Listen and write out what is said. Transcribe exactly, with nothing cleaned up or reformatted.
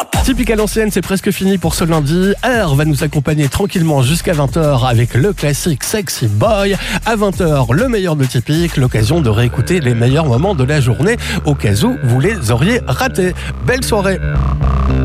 Typique à l'ancienne, c'est presque fini pour ce lundi. R va nous accompagner tranquillement jusqu'à vingt heures avec le classique Sexy Boy. À vingt heures, le meilleur de Typique, l'occasion de réécouter les meilleurs moments de la journée au cas où vous les auriez ratés. Belle soirée.